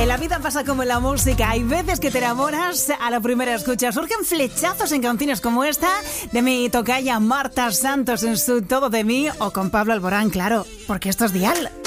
En la vida pasa como en la música. Hay veces que te enamoras a la primera escucha. Surgen flechazos en canciones como esta de mi tocaya Marta Santos en su Todo de mí, o con Pablo Alborán, claro, porque esto es Dial.